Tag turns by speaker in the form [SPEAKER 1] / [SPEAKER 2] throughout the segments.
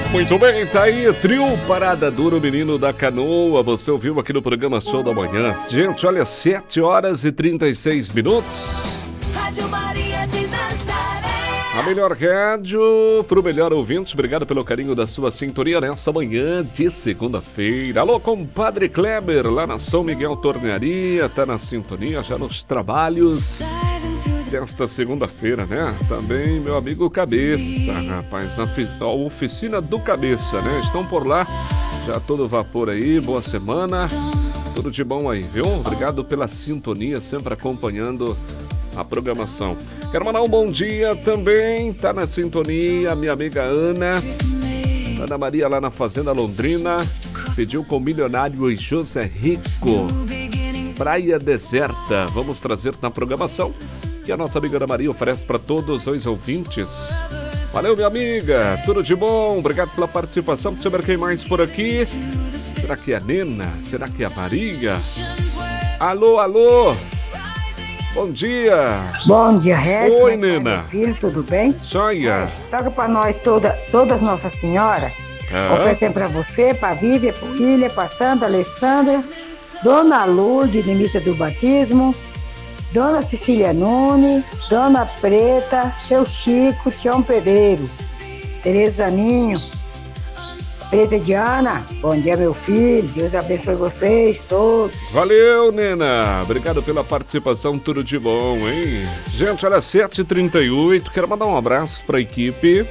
[SPEAKER 1] Muito bem, tá aí, trio Parada Dura, o menino da canoa. Você ouviu aqui no programa Show da Manhã. Gente, olha, 7 horas e 36 minutos.
[SPEAKER 2] Rádio Maria de Nazaré.
[SPEAKER 1] A melhor rádio pro melhor ouvinte. Obrigado pelo carinho da sua sintonia nessa manhã de segunda-feira. Alô, compadre Kleber, lá na São Miguel Tornearia, tá na sintonia, já nos trabalhos desta segunda-feira, né? Também meu amigo Cabeça, rapaz, na oficina do Cabeça, né? Estão por lá, já todo vapor aí, boa semana, tudo de bom aí, viu? Obrigado pela sintonia, sempre acompanhando a programação. Quero mandar um bom dia também, tá na sintonia, minha amiga Ana Maria lá na Fazenda Londrina, pediu com o milionário e José Rico, Praia Deserta, vamos trazer na programação. E a nossa amiga Ana Maria oferece para todos os ouvintes. Valeu, minha amiga, tudo de bom, obrigado pela participação. Deixa eu ver quem mais por aqui. Será que é a Nena? Será que é a Maria? Alô, alô, bom dia.
[SPEAKER 3] Bom dia, Regis.
[SPEAKER 1] Oi, Nena.
[SPEAKER 3] Filho, tudo bem?
[SPEAKER 1] Joia.
[SPEAKER 3] Toca pra nós todas Nossa Senhora. Oferecendo pra você, pra Vívia, pra Filha, pra Santa Alessandra, Dona Lourdes, de missa do batismo, Dona Cecília Nunes, Dona Preta, Seu Chico, Tião Pedreiro, Tereza Ninho, Preta Diana, bom dia, meu filho, Deus abençoe vocês todos.
[SPEAKER 1] Valeu, Nena, obrigado pela participação, tudo de bom, hein? Gente, olha, 7h38, quero mandar um abraço pra equipe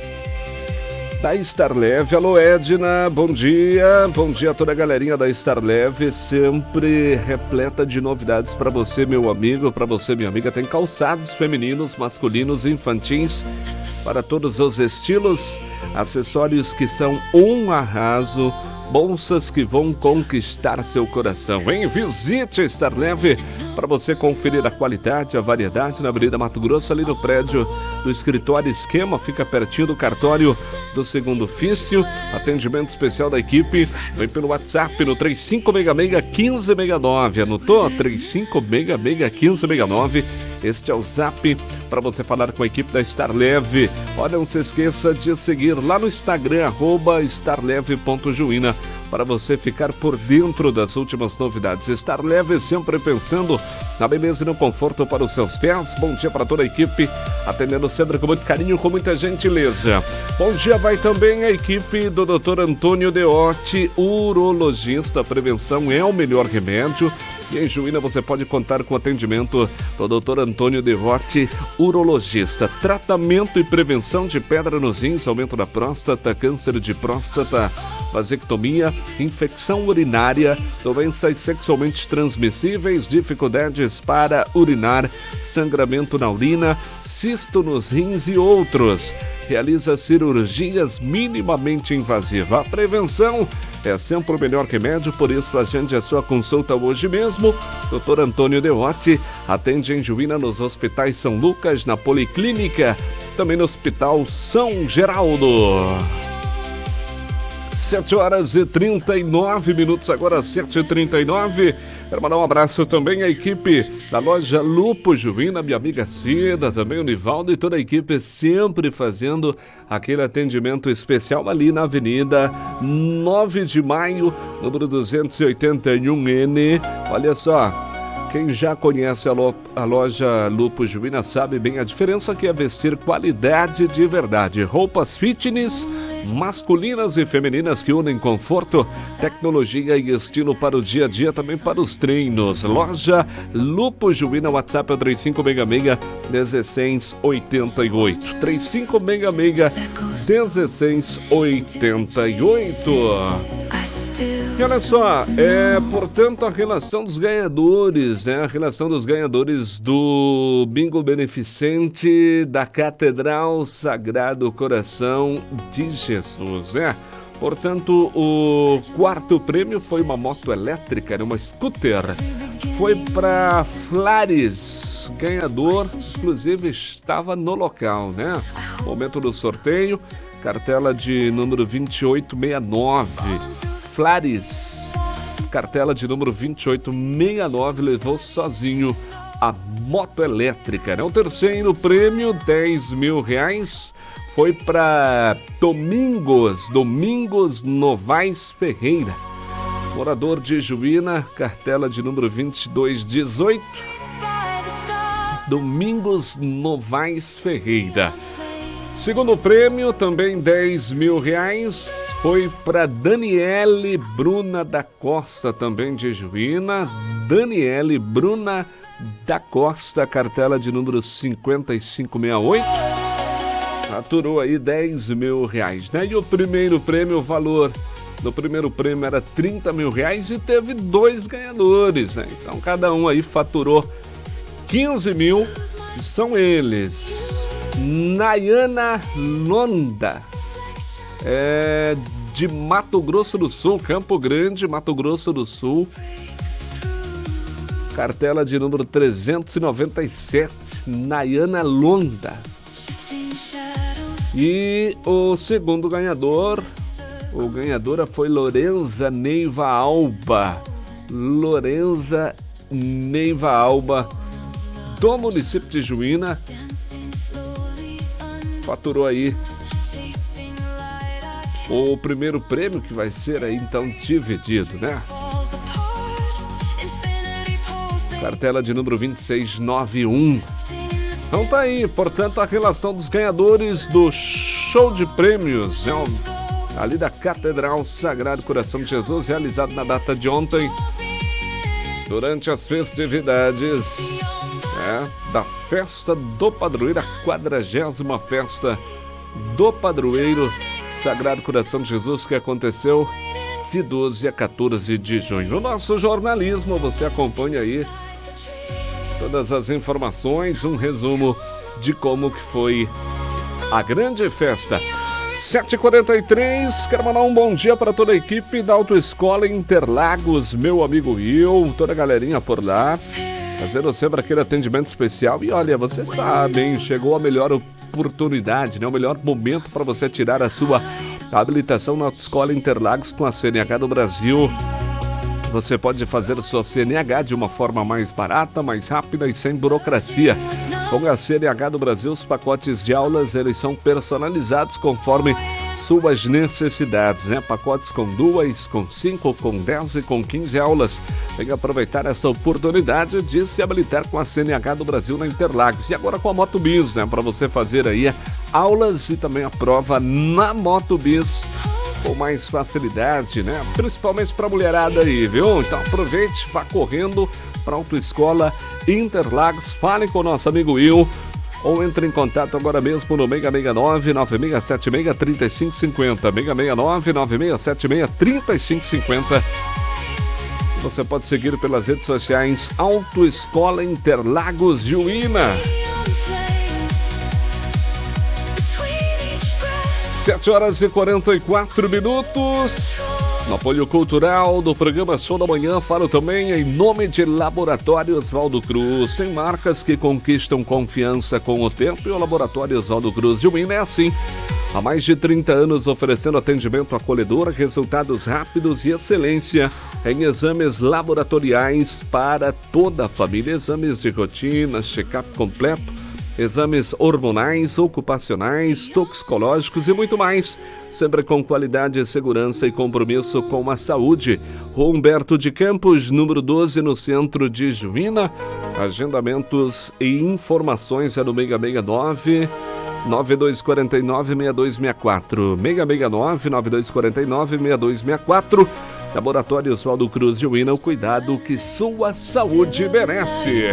[SPEAKER 1] da Star Leve. Alô, Edna, bom dia a toda a galerinha da Star Leve, sempre repleta de novidades para você, meu amigo, para você, minha amiga. Tem calçados femininos, masculinos, infantis, para todos os estilos, acessórios que são um arraso, bolsas que vão conquistar seu coração, hein? Visite a Star Leve para você conferir a qualidade, a variedade na Avenida Mato Grosso, ali no prédio do escritório Esquema, fica pertinho do cartório do segundo ofício. Atendimento especial da equipe, vem pelo WhatsApp no 3566-1569, anotou? 3566-1569. Este é o Zap para você falar com a equipe da Star Leve. Olha, não se esqueça de seguir lá no Instagram, @starleve.juína, para você ficar por dentro das últimas novidades. Star Leve, sempre pensando na beleza e no conforto para os seus pés. Bom dia para toda a equipe, atendendo sempre com muito carinho, com muita gentileza. Bom dia vai também a equipe do Dr. Antônio Deotti, urologista. Prevenção é o melhor remédio. E em Juína você pode contar com o atendimento do Dr. Antônio Deotti, urologista. Tratamento e prevenção de pedra nos rins, aumento da próstata, câncer de próstata, vasectomia, infecção urinária, doenças sexualmente transmissíveis, dificuldades para urinar, sangramento na urina, cisto nos rins e outros. Realiza cirurgias minimamente invasivas. A prevenção é sempre o melhor remédio, por isso agende a sua consulta hoje mesmo. Dr. Antônio Deotti atende em Juína nos hospitais São Lucas, na Policlínica, também no Hospital São Geraldo. 7 horas e 39 minutos, agora 7h39. Quero mandar um abraço também à equipe da loja Lupo Juína, minha amiga Cida, também o Nivaldo e toda a equipe sempre fazendo aquele atendimento especial ali na Avenida 9 de Maio, número 281N. Olha só, quem já conhece a loja Lupo Juína sabe bem a diferença que é vestir qualidade de verdade. Roupas fitness, masculinas e femininas que unem conforto, tecnologia e estilo para o dia a dia, também para os treinos. Loja Lupo Juína, WhatsApp é o 3566-1688. 3566-1688. E olha só, portanto, a relação dos ganhadores, né? A relação dos ganhadores do Bingo Beneficente da Catedral Sagrado Coração de Jesus, né? Portanto, o quarto prêmio foi uma moto elétrica, uma scooter. Foi para Flares, ganhador, inclusive estava no local, né? Momento do sorteio, cartela de número 2869. Flares, cartela de número 2869, levou sozinho a moto elétrica, né? O terceiro prêmio, R$10 mil, foi para Domingos Novaes Ferreira, morador de Juína, cartela de número 2218. Domingos Novaes Ferreira. Segundo prêmio, também R$10.000, foi para Daniele Bruna da Costa, também de Juína. Daniele Bruna da Costa, cartela de número 5568. Faturou aí R$10.000, né? E o primeiro prêmio, o valor do primeiro prêmio era R$30.000 e teve 2 ganhadores, né? Então cada um aí faturou 15.000, são eles: Nayana Londa, de Mato Grosso do Sul, Campo Grande, Mato Grosso do Sul, cartela de número 397, Nayana Londa. E o segundo ganhador, o ganhadora foi Lorenza Neiva Alba. Lorenza Neiva Alba, do município de Juína, faturou aí o primeiro prêmio, que vai ser aí então dividido, né? Cartela de número 2691. Então tá aí, portanto, a relação dos ganhadores do show de prêmios ali da Catedral Sagrado Coração de Jesus, realizado na data de ontem, durante as festividades da Festa do Padroeiro, a 40ª Festa do Padroeiro Sagrado Coração de Jesus, que aconteceu de 12 a 14 de junho. No nosso jornalismo, você acompanha aí todas as informações, um resumo de como que foi a grande festa. 7h43, quero mandar um bom dia para toda a equipe da Autoescola Interlagos, meu amigo Will, toda a galerinha por lá, fazendo sempre aquele atendimento especial. E olha, você sabe, hein, chegou a melhor oportunidade, né? O melhor momento para você tirar a sua habilitação na Autoescola Interlagos com a CNH do Brasil. Você pode fazer sua CNH de uma forma mais barata, mais rápida e sem burocracia. Com a CNH do Brasil, os pacotes de aulas, eles são personalizados conforme suas necessidades, né? Pacotes com 2, com 5, com 10 e com 15 aulas. Venha aproveitar essa oportunidade de se habilitar com a CNH do Brasil na Interlagos. E agora com a MotoBiz, né? Para você fazer aí aulas e também a prova na MotoBiz com mais facilidade, né? Principalmente para a mulherada aí, viu? Então aproveite, vá correndo para a Autoescola Interlagos, fale com o nosso amigo Will, ou entre em contato agora mesmo no 669-9676-3550, 669-9676-3550. Você pode seguir pelas redes sociais Autoescola Interlagos Juína. 7h44. No apoio cultural do programa Show da Manhã, falo também em nome de Laboratório Oswaldo Cruz. Tem marcas que conquistam confiança com o tempo e o Laboratório Oswaldo Cruz de Juína é assim. Há mais de 30 anos oferecendo atendimento acolhedor, resultados rápidos e excelência em exames laboratoriais para toda a família. Exames de rotina, check-up completo, exames hormonais, ocupacionais, toxicológicos e muito mais. Sempre com qualidade, segurança e compromisso com a saúde. Rua Humberto de Campos, número 12, no centro de Juína. Agendamentos e informações é no 669 9249-6264. 669-9249-6264. Laboratório Oswaldo Cruz de Juína, o cuidado que sua saúde merece.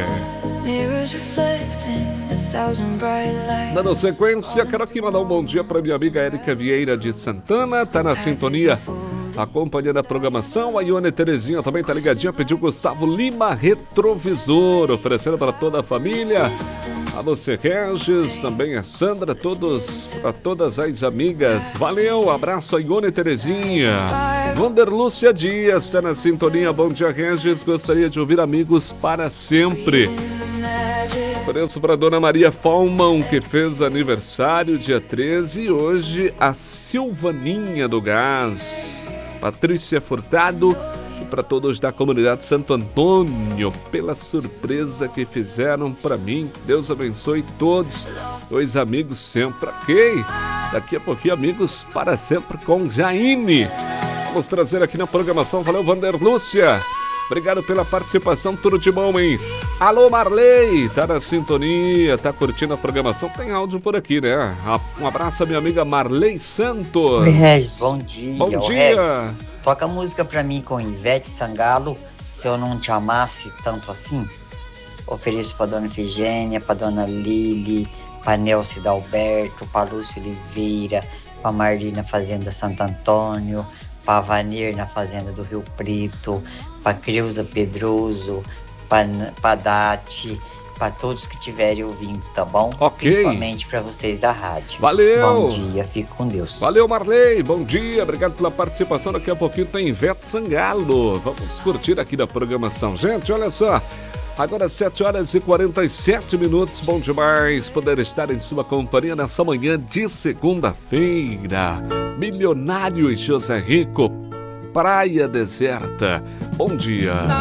[SPEAKER 1] Dando sequência, quero aqui mandar um bom dia para minha amiga Érica Vieira de Santana, tá na sintonia, acompanhando a programação. A Ione Terezinha também tá ligadinha, pediu Gustavo Lima Retrovisor, oferecendo para toda a família. A você, Regis, também a Sandra, para todas as amigas. Valeu, abraço a Ione Terezinha. Wanderlúcia Dias está na sintonia. Bom dia, Regis. Gostaria de ouvir Amigos para Sempre. Ofereço para Dona Maria Falman, que fez aniversário dia 13. E hoje a Silvaninha do Gás. Patrícia Furtado. para todos da comunidade Santo Antônio, pela surpresa que fizeram para mim. Deus abençoe todos. 2 amigos sempre. Ok. Daqui a pouquinho, amigos para sempre com Jaine. Vamos trazer aqui na programação. Valeu, Vanderlúcia. Obrigado pela participação, tudo de bom, hein? Alô, Marley, tá na sintonia, tá curtindo a programação? Tem áudio por aqui, né? Um abraço à minha amiga Marley Santos.
[SPEAKER 4] Oi, Regis, bom dia.
[SPEAKER 1] Bom dia.
[SPEAKER 4] Regis, toca música pra mim com Ivete Sangalo, Se Eu Não Te Amasse Tanto Assim. Ofereço pra dona Efigênia, pra dona Lili, pra Nelce Dalberto, pra Lúcio Oliveira, pra Marli na Fazenda Santo Antônio, pra Vanir na Fazenda do Rio Preto, pra Creuza Pedroso, pra Dati, pra todos que estiverem ouvindo, tá bom?
[SPEAKER 1] Ok.
[SPEAKER 4] Principalmente pra vocês da rádio.
[SPEAKER 1] Valeu.
[SPEAKER 4] Bom dia, fique com Deus.
[SPEAKER 1] Valeu, Marley, bom dia, obrigado pela participação. Daqui a pouquinho tem Ivete Sangalo. Vamos curtir aqui da programação. Gente, olha só, agora 7h47. Bom demais poder estar em sua companhia nessa manhã de segunda-feira. Milionário e José Rico, Praia Deserta. Bom dia.